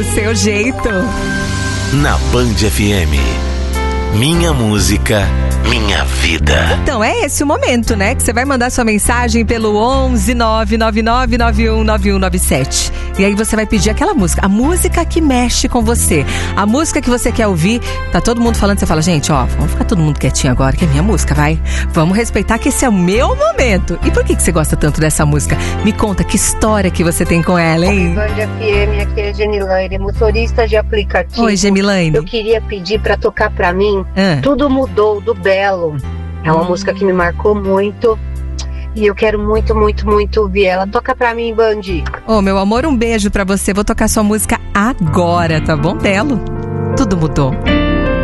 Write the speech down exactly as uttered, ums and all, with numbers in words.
seu jeito. Na Band F M. Minha música, minha vida. Então é esse o momento, né? Que você vai mandar sua mensagem pelo onze nove nove nove nove um nove um nove sete. E aí você vai pedir aquela música, a música que mexe com você, a música que você quer ouvir. Tá todo mundo falando, você fala, gente, ó, vamos ficar todo mundo quietinho agora, que é minha música, vai. Vamos respeitar que esse é o meu momento. E por que que você gosta tanto dessa música? Me conta, que história que você tem com ela, hein? Band F M, aqui é Gemilaine, motorista de aplicativo. Oi, Gemilaine. Eu queria pedir pra tocar pra mim Ah. Tudo Mudou, do Belo. É uma Hum. música que me marcou muito e eu quero muito, muito, muito ouvir ela. Toca pra mim, Band. Ô, meu amor, um beijo pra você. Vou tocar sua música agora, tá bom, Belo? Tudo mudou.